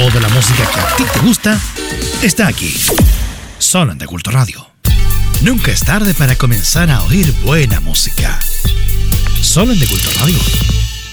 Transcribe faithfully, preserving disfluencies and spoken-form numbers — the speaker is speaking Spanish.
Toda la música que a ti te gusta está aquí, solo en De Culto Radio. Nunca es tarde para comenzar a oír buena música. Solo en De Culto Radio.